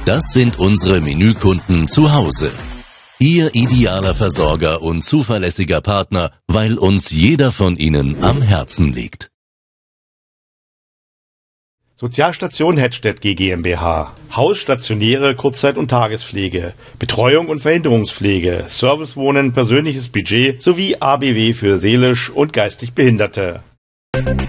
Das sind unsere Menükunden zu Hause. Ihr idealer Versorger und zuverlässiger Partner, weil uns jeder von ihnen am Herzen liegt. Sozialstation Hettstedt GmbH. Haus, stationäre Kurzzeit- und Tagespflege, Betreuung und Verhinderungspflege, Servicewohnen, persönliches Budget sowie ABW für seelisch und geistig Behinderte.